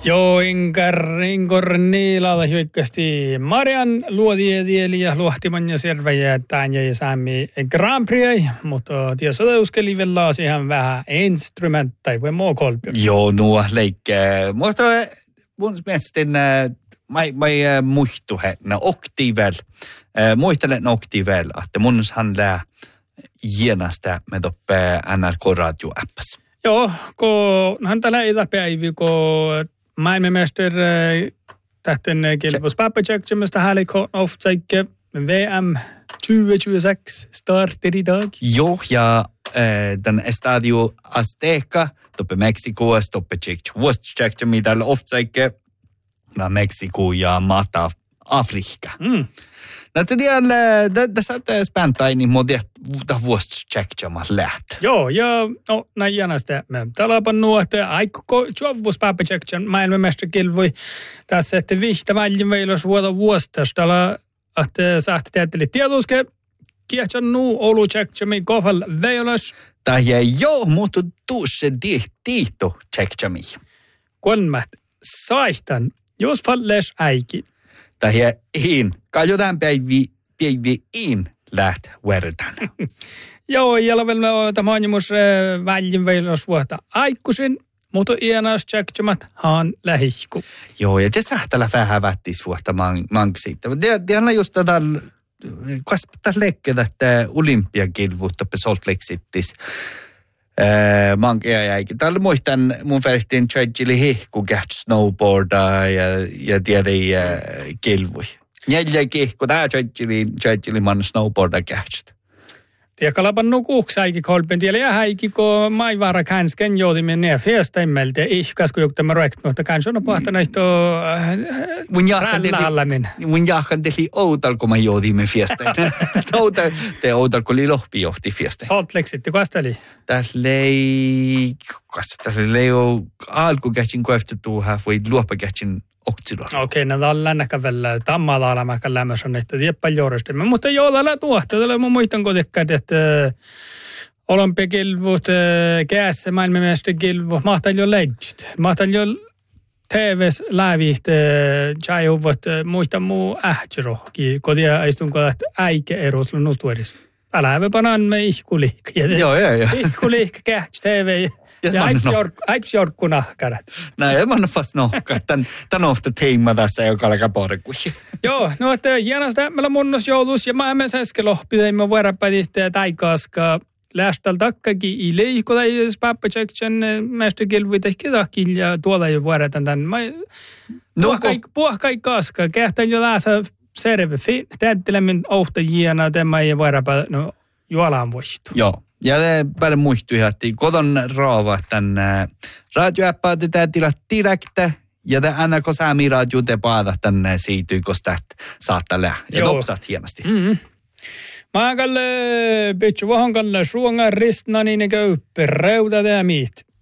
Joo, inkor niilalla hyökkästi Marian luodiedieli ja luohtiman ja serväjä tämän ja saamme Grand Prix, mutta tiesä uskeli vielä siihen vähän instrumentteja vai muu kolpio. Joo, nuo leikkää. Mutta mun mielestä mä muistu henne oktivel. Muistelen oktivel, että munhan lää jienasta me toppe NRK Radio-appas. Joo, kun hän tällä itäpäivi, kun maailmanmestari tähten kilpus pappajaksemasta hälikko oftsäikke VM 2026 starter idag. Joo, ja den Estadio Azteca, toppe Meksikoa, toppe Tjeckoslovakia, mitä oftsäikke na Meksiko ja maata Afrikka. Näitä tiedän, tässä on späntäini, mutta tämä vuosi tsekkiamaan lähtee. Joo, ja näin jännästä. Täällä on nuo, että aikko juovus pappajaksen maailmanmestarikilvui tässä, että vihtä väljin meillä suoda vuostas. Täällä, että saatte tehdä tietuske, kietsän nuu olu tsekkiami kohdal veilas. Tämä joo, mutta tuossa tiihto tsekkiami. Kolmat, saihtan, jos falles äiki. Tämä kaljotaan päivi läht vertaan. Joo, ja vielä tämä on myös väljin vielä suota aikuisin, mutta ienas tsekkiamat haan lähikku. Joo, ja te sähtälä vähän vättis suota manksiita. Tiedän just tätä, kasvattaa leikkeä, että olympiakilvuutta Salt Lake Cityssä. Mankea jäikin. Täällä muistan mun verhtiin tjöjjili hihku käht snowboardaa ja tiedän kilvui. Neljä kihku, tää tjöjjili man snowboarda käht. Tiedä kalapan nukuuks äikin kolpen tiellä ja häikin, kun maivara känsken joutimen ne fiestaimelta ja ihkas, kun joku tämä roekt, mutta känsken on pahtana yhtä rällähallämin. Mun jahkan teli outal, kun mä joutimen fiestain. Te outal, kun oli lohpi johti fiestain. Salt Lake City, kukas teli? Tässä lei alkukätsin koeftetuuhan, voi luopakätsin oktsiluolla. Okei, näitä on lännäkä vielä tammalla alamäkään lämmössä, että tiepä juuristimme. Mutta joo, täällä tuohta, täällä mun muistan kotikkaat, että olympiakilvut, käässä maailmanmestarikilvut, mahtaan jo legit. Mahtaan jo TV:s lävihti, tjaihuvat, muistan muu ähtsrohki, kotia istunko, että äike eroslu nustueris. Älä panan me ihkuliikka. Joo. Ihkuliikka, kähts, TV ja äipsjorkku nahkarat. Näin, en mä fast nohkaa. Tän ofta teima tässä, joka alkaa porkui. Joo, no että hienosta, meillä munnos joutus ja mä emme säskelohpi, teimme vuoropädihtiä taikaaska lähtäl takkakin i leikko tai pappajaksen mestarikilvi tehki takin ja tuolla jo vuorotan tän. Puh kaikkaaska, kähtän jo läsä serve. Täyttelemin ohta hienoa, tämä ei vuoropä, no juolaan voistu. Joo. Ja paljon muistui, että koton raava tämän radioäppää tätä tilat direkte ja tämä NRK Sami radio te paada tänne siitä, koska saattaa lähteä. Ja topsat hienosti. Mä kalle pitchu vähän kalle suongan ristna niin eikä yppä reuta tämä miit.